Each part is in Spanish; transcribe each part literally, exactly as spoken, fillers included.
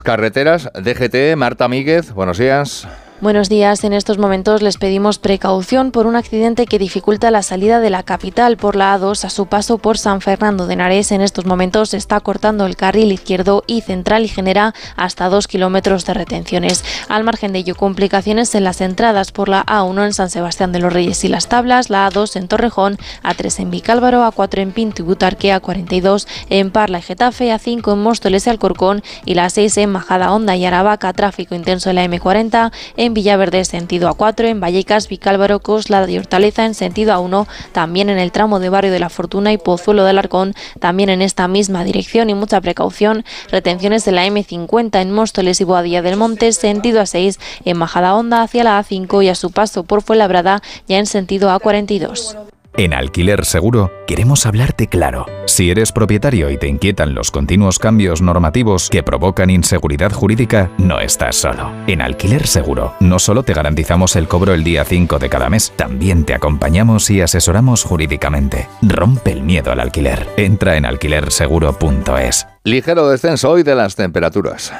Carreteras, D G T, Marta Míguez, buenos días. Buenos días. En estos momentos les pedimos precaución por un accidente que dificulta la salida de la capital por la A dos a su paso por San Fernando de Henares. En estos momentos se está cortando el carril izquierdo y central y genera hasta dos kilómetros de retenciones. Al margen de ello, complicaciones en las entradas por la A uno en San Sebastián de los Reyes y Las Tablas, la A dos en Torrejón, A tres en Vicálvaro, A cuatro en Pinto y Butarque, A cuarenta y dos en Parla y Getafe, A cinco en Móstoles y Alcorcón y la seis en Majadahonda y Aravaca. Tráfico intenso en la eme cuarenta, en Villaverde sentido A cuatro, en Vallecas, Vicálvaro, Coslada y Hortaleza en sentido A uno, también en el tramo de Barrio de la Fortuna y Pozuelo del Arcón, también en esta misma dirección y mucha precaución. Retenciones de la eme cincuenta en Móstoles y Boadilla del Monte, sentido A seis, en Majadahonda hacia la A cinco y a su paso por Fuenlabrada ya en sentido A cuarenta y dos. En Alquiler Seguro queremos hablarte claro. Si eres propietario y te inquietan los continuos cambios normativos que provocan inseguridad jurídica, no estás solo. En Alquiler Seguro no solo te garantizamos el cobro el día cinco de cada mes, también te acompañamos y asesoramos jurídicamente. Rompe el miedo al alquiler. Entra en alquiler seguro punto es. Ligero descenso hoy de las temperaturas.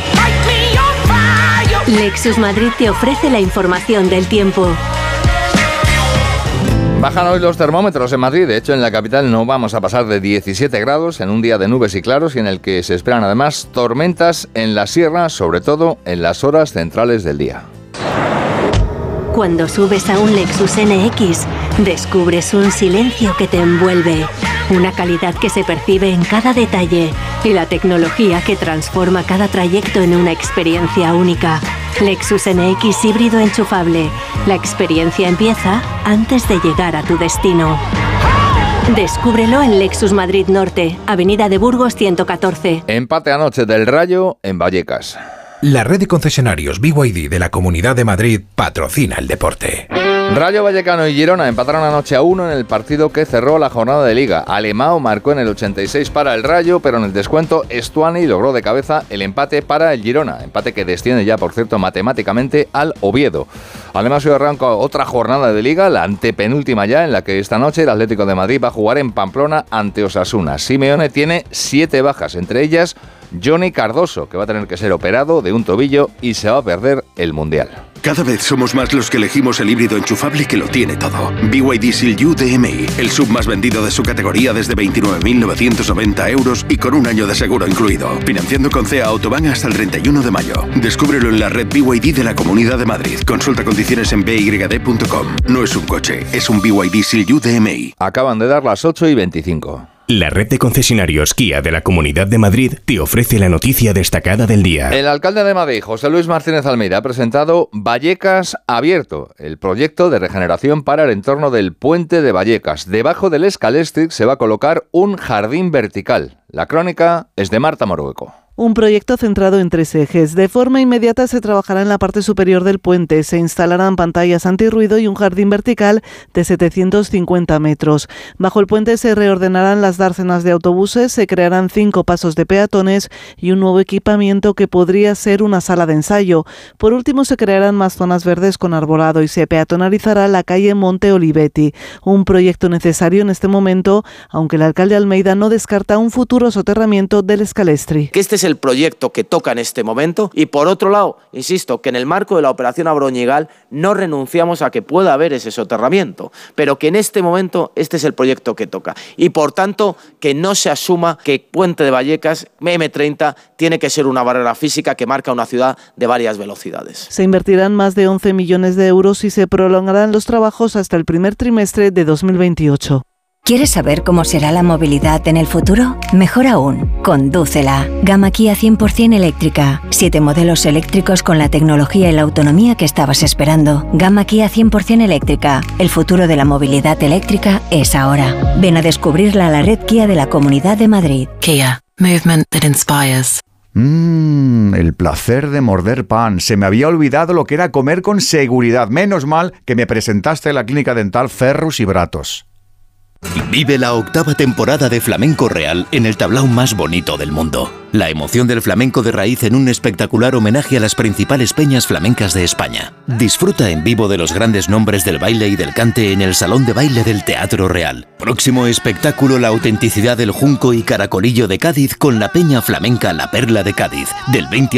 Lexus Madrid te ofrece la información del tiempo. Bajan hoy los termómetros en Madrid. De hecho, en la capital no vamos a pasar de diecisiete grados en un día de nubes y claros y en el que se esperan además tormentas en la sierra, sobre todo en las horas centrales del día. Cuando subes a un Lexus N X, descubres un silencio que te envuelve, una calidad que se percibe en cada detalle y la tecnología que transforma cada trayecto en una experiencia única. Lexus N X híbrido enchufable. La experiencia empieza antes de llegar a tu destino. Descúbrelo en Lexus Madrid Norte, Avenida de Burgos ciento catorce. Empate anoche del Rayo en Vallecas. La red de concesionarios B Y D de la Comunidad de Madrid patrocina el deporte. Rayo Vallecano y Girona empataron anoche a uno en el partido que cerró la jornada de Liga. Alemão marcó en el ochenta y seis para el Rayo, pero en el descuento Estuani logró de cabeza el empate para el Girona. Empate que desciende ya, por cierto, matemáticamente al Oviedo. Además, hoy arranca otra jornada de Liga, la antepenúltima ya, en la que esta noche el Atlético de Madrid va a jugar en Pamplona ante Osasuna. Simeone tiene siete bajas, entre ellas Johnny Cardoso, que va a tener que ser operado de un tobillo y se va a perder el Mundial. Cada vez somos más los que elegimos el híbrido enchufable que lo tiene todo. B Y D Seal U D M I, el sub más vendido de su categoría desde veintinueve mil novecientos noventa euros y con un año de seguro incluido. Financiando con C E A Autobahn hasta el treinta y uno de mayo. Descúbrelo en la red B Y D de la Comunidad de Madrid. Consulta condiciones en b y d punto com. No es un coche, es un B Y D Seal U D M I. Acaban de dar las ocho y veinticinco. La red de concesionarios Kia de la Comunidad de Madrid te ofrece la noticia destacada del día. El alcalde de Madrid, José Luis Martínez Almeida, ha presentado Vallecas Abierto, el proyecto de regeneración para el entorno del puente de Vallecas. Debajo del Escalextric se va a colocar un jardín vertical. La crónica es de Marta Morueco. Un proyecto centrado en tres ejes. De forma inmediata se trabajará en la parte superior del puente. Se instalarán pantallas antirruido y un jardín vertical de setecientos cincuenta metros. Bajo el puente se reordenarán las dársenas de autobuses, se crearán cinco pasos de peatones y un nuevo equipamiento que podría ser una sala de ensayo. Por último, se crearán más zonas verdes con arbolado y se peatonalizará la calle Monte Olivetti. Un proyecto necesario en este momento, aunque el alcalde Almeida no descarta un futuro soterramiento del Escalextric. Que este es el proyecto que toca en este momento y por otro lado, insisto, que en el marco de la operación Abroñigal no renunciamos a que pueda haber ese soterramiento, pero que en este momento este es el proyecto que toca y por tanto que no se asuma que Puente de Vallecas eme treinta tiene que ser una barrera física que marca una ciudad de varias velocidades. Se invertirán más de once millones de euros y se prolongarán los trabajos hasta el primer trimestre de dos mil veintiocho. ¿Quieres saber cómo será la movilidad en el futuro? Mejor aún, condúcela. Gama Kia cien por ciento eléctrica. Siete modelos eléctricos con la tecnología y la autonomía que estabas esperando. Gama Kia cien por ciento eléctrica. El futuro de la movilidad eléctrica es ahora. Ven a descubrirla a la red Kia de la Comunidad de Madrid. Kia. Movement that inspires. Mmm, el placer de morder pan. Se me había olvidado lo que era comer con seguridad. Menos mal que me presentaste en la clínica dental Ferrus y Bratos. Vive la octava temporada de Flamenco Real en el tablao más bonito del mundo. La emoción del flamenco de raíz en un espectacular homenaje a las principales peñas flamencas de España. Disfruta en vivo de los grandes nombres del baile y del cante en el Salón de Baile del Teatro Real. Próximo espectáculo, la autenticidad del Junco y Caracolillo de Cádiz con la peña flamenca La Perla de Cádiz, del veinte